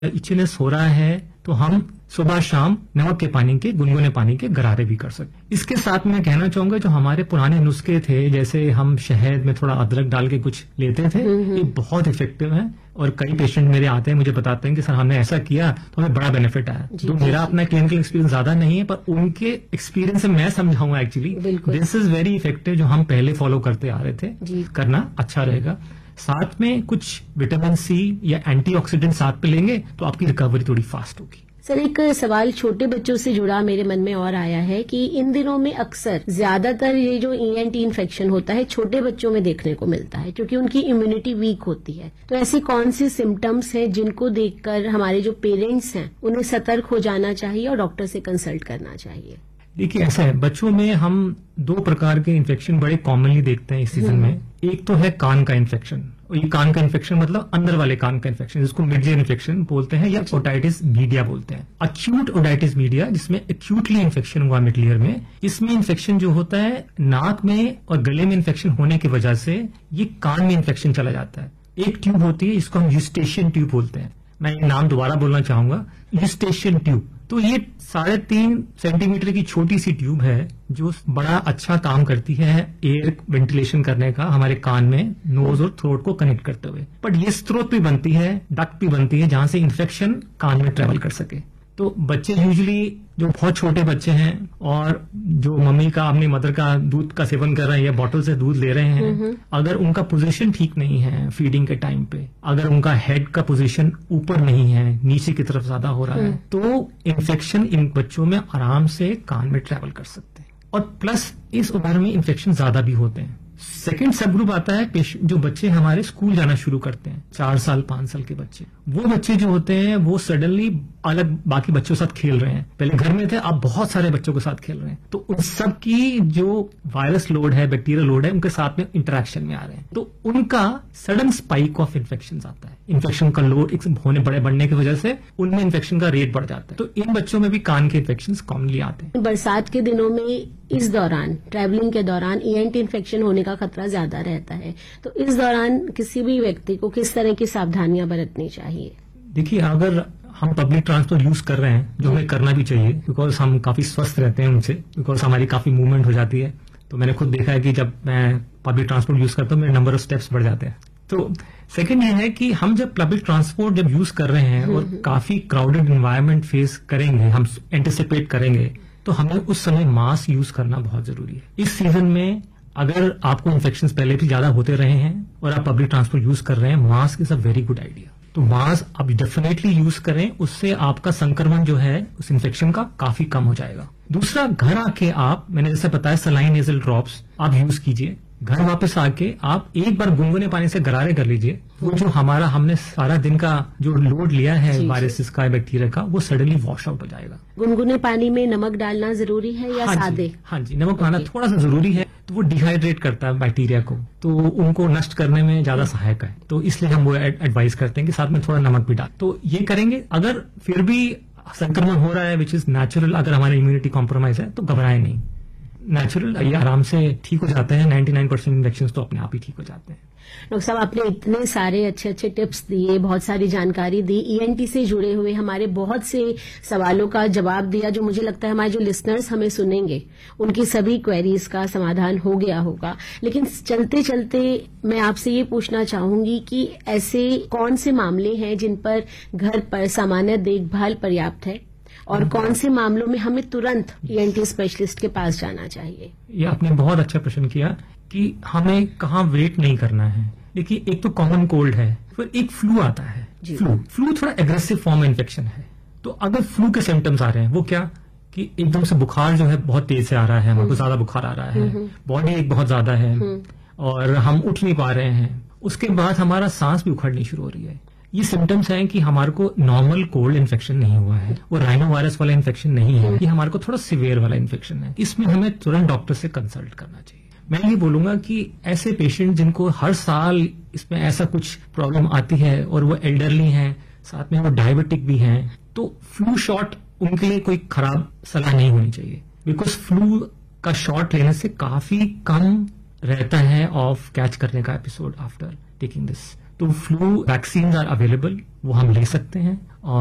Itchiness हो रहा है तो हम सुबह शाम नमक के पानी के, गुनगुने पानी के गरारे भी कर सकते। इसके साथ मैं कहना चाहूंगा जो हमारे पुराने नुस्खे थे, जैसे हम शहद में थोड़ा अदरक डाल के कुछ लेते थे, ये बहुत इफेक्टिव है। और कई पेशेंट मेरे आते हैं, मुझे बताते हैं कि सर हमने ऐसा किया तो हमें बड़ा बेनिफिट आया। तो मेरा अपना क्लिनिकल एक्सपीरियंस ज्यादा नहीं है, पर उनके एक्सपीरियंस से मैं समझाऊंगा actually this is very effective. जो हम पहले फॉलो करते आ रहे थे करना अच्छा रहेगा। साथ में कुछ विटामिन सी या एंटीऑक्सीडेंट साथ पे लेंगे तो आपकी रिकवरी थोड़ी फास्ट होगी। सर, एक सवाल छोटे बच्चों से जुड़ा मेरे मन में और आया है कि इन दिनों में अक्सर ज्यादातर ये जो ENT इन्फेक्शन होता है छोटे बच्चों में देखने को मिलता है, क्योंकि उनकी इम्यूनिटी वीक होती है। तो ऐसी कौन सी सिम्टम्स हैं जिनको देखकर हमारे जो पेरेंट्स हैं उन्हें सतर्क हो जाना चाहिए और डॉक्टर से कंसल्ट करना चाहिए? देखिए, ऐसा है, बच्चों में हम 2 प्रकार के इन्फेक्शन बड़े कॉमनली देखते हैं इस सीजन में। एक तो है कान का इन्फेक्शन, और ये कान का इन्फेक्शन मतलब अंदर वाले कान का इन्फेक्शन, जिसको मिड ईयर इन्फेक्शन बोलते हैं या ओटाइटिस मीडिया बोलते हैं। अक्यूट ओटाइटिस मीडिया, जिसमें एक्यूटली इन्फेक्शन हुआ मिड ईयर में, इसमें इन्फेक्शन जो होता है नाक में और गले में इन्फेक्शन होने की वजह से ये कान में इन्फेक्शन चला जाता है। एक ट्यूब होती है, इसको हम यूस्टेशियन ट्यूब बोलते हैं। मैं ये नाम दोबारा बोलना चाहूंगा, यूस्टेशियन ट्यूब। तो ये 3.5 सेंटीमीटर की छोटी सी ट्यूब है जो बड़ा अच्छा काम करती है एयर वेंटिलेशन करने का हमारे कान में, नोज और थ्रोट को कनेक्ट करते हुए। बट ये स्रोत भी बनती है, डक्ट भी बनती है, जहां से इन्फेक्शन कान में ट्रेवल कर सके। तो बच्चे यूजुअली जो बहुत छोटे बच्चे हैं और जो मम्मी का, अपनी मदर का दूध का सेवन कर रहे हैं या बॉटल से दूध ले रहे हैं, अगर उनका पोजीशन ठीक नहीं है फीडिंग के टाइम पे, अगर उनका हेड का पोजीशन ऊपर नहीं है, नीचे की तरफ ज्यादा हो रहा है, तो इन्फेक्शन इन बच्चों में आराम से कान में ट्रेवल कर सकते हैं। और प्लस इस उम्र में इन्फेक्शन ज्यादा भी होते हैं। सेकेंड सब ग्रुप आता है जो बच्चे हमारे स्कूल जाना शुरू करते हैं, 4 साल 5 साल के बच्चे। वो बच्चे जो होते हैं वो सडनली अलग बाकी बच्चों के साथ खेल रहे हैं। पहले घर में थे, अब बहुत सारे बच्चों के साथ खेल रहे हैं, तो उन सब की जो वायरस लोड है, बैक्टीरियल लोड है, उनके साथ में इंटरेक्शन में आ रहे हैं, तो उनका सडन स्पाइक ऑफ इन्फेक्शन आता है। इन्फेक्शन का लोड होने बढ़ने की वजह से उनमें इन्फेक्शन का रेट बढ़ जाता है। तो इन बच्चों में भी कान के इन्फेक्शन कॉमनली आते हैं। बरसात के दिनों में इस दौरान, ट्रैवलिंग के दौरान ENT इन्फेक्शन होने का खतरा ज्यादा रहता है, तो इस दौरान किसी भी व्यक्ति को किस तरह की सावधानियां बरतनी चाहिए? देखिए, अगर हम पब्लिक ट्रांसपोर्ट यूज कर रहे हैं, जो हमें करना भी चाहिए, बिकॉज हम काफी स्वस्थ रहते हैं उनसे, बिकॉज हमारी काफी मूवमेंट हो जाती है। तो मैंने खुद देखा है कि जब मैं पब्लिक ट्रांसपोर्ट यूज करता हूँ, मेरे नंबर ऑफ स्टेप्स बढ़ जाते हैं। तो सेकंड ये है कि हम जब पब्लिक ट्रांसपोर्ट जब यूज कर रहे हैं और काफी क्राउडेड एनवायरनमेंट फेस करेंगे, हम एंटिसिपेट करेंगे, तो हमें उस समय मास्क यूज करना बहुत जरूरी है। इस सीजन में अगर आपको इन्फेक्शन पहले भी ज्यादा होते रहे हैं और आप पब्लिक ट्रांसपोर्ट यूज कर रहे हैं, mask is a very good idea. तो मास्क आप डेफिनेटली यूज करें, उससे आपका संक्रमण जो है उस इन्फेक्शन का काफी कम हो जाएगा। दूसरा, घर आके आप, मैंने जैसे बताया, सलाइन नेजल ड्रॉप्स आप यूज कीजिए। घर वापस आके आप एक बार गुनगुने पानी से गरारे कर लीजिए। वो जो हमने सारा दिन का जो लोड लिया है वायरसेस का, बैक्टीरिया का, वो सडनली वॉश आउट हो जाएगा। गुनगुने पानी में नमक डालना जरूरी है या सादे? हाँ जी, नमक डालना थोड़ा सा जरूरी है। तो वो डिहाइड्रेट करता है बैक्टीरिया को, तो उनको नष्ट करने में ज्यादा सहायक है। तो इसलिए हम वो एडवाइस करते हैं कि साथ में थोड़ा नमक भी डाल। तो ये करेंगे। अगर फिर भी संक्रमण हो रहा है विच इज नेचुरल, अगर हमारी इम्यूनिटी कॉम्प्रोमाइज है, तो घबराएं नहीं, नेचुरल, ये आराम से ठीक हो जाते हैं। 99% इन्फेक्शन तो अपने आप ही ठीक हो जाते हैं। डॉक्टर साहब, आपने इतने सारे अच्छे अच्छे टिप्स दिए, बहुत सारी जानकारी दी, ENT से जुड़े हुए हमारे बहुत से सवालों का जवाब दिया, जो मुझे लगता है हमारे जो लिसनर्स हमें सुनेंगे उनकी सभी क्वेरीज का समाधान हो गया होगा। लेकिन चलते चलते मैं आपसे ये पूछना चाहूंगी कि ऐसे कौन से मामले हैं जिन पर घर पर सामान्य देखभाल पर्याप्त है और कौन से मामलों में हमें तुरंत ENT स्पेशलिस्ट के पास जाना चाहिए? ये आपने बहुत अच्छा प्रश्न किया कि हमें कहाँ वेट नहीं करना है। देखिए, एक तो कॉमन कोल्ड है, फिर एक फ्लू आता है। फ्लू थोड़ा एग्रेसिव फॉर्म इन्फेक्शन है। तो अगर फ्लू के सिम्टम्स आ रहे हैं, वो क्या कि एकदम से बुखार जो है बहुत तेज से आ रहा है, हमको ज्यादा बुखार आ रहा है, बॉडी एक बहुत ज्यादा है और हम उठ नहीं पा रहे हैं, उसके बाद हमारा सांस भी उखड़नी शुरू हो रही है। ये सिम्टम्स हैं कि हमारे को नॉर्मल कोल्ड इन्फेक्शन नहीं हुआ है, वो राइनो वायरस वाला इन्फेक्शन नहीं है, ये हमारे को थोड़ा सिवियर वाला इन्फेक्शन है। इसमें हमें तुरंत डॉक्टर से कंसल्ट करना चाहिए। मैं ये बोलूंगा कि ऐसे पेशेंट जिनको हर साल इसमें ऐसा कुछ प्रॉब्लम आती है और वो एल्डरली हैं, साथ में वो डायबिटिक भी हैं, तो फ्लू शॉट उनके लिए कोई खराब सलाह नहीं होनी चाहिए। बिकॉज फ्लू का शॉट लेने से काफी कम रहता है ऑफ कैच करने का एपिसोड आफ्टर टेकिंग दिस तो फ्लू वैक्सीन आर अवेलेबल, वो हम ले सकते हैं।